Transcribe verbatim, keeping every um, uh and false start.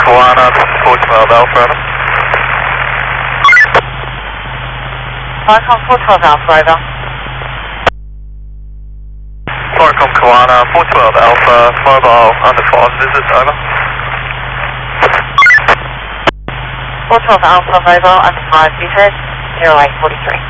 Kiwana, four twelve Alpha. Viacom four twelve Alpha, over. Viacom Kiwana, four twelve Alpha, mobile under five visits, over. four twelve Alpha, mobile under five visits, zero eight four three.